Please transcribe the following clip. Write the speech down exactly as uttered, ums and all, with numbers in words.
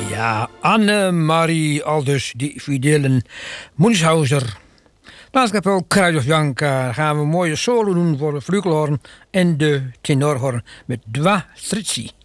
Ja, Anne-Marie Aldus, die fidelen Munshauser. Landskapel Kruidhof-Janka gaan we een mooie solo doen voor de vleugelhoorn en de tenorhoorn met Dwa Stritsi.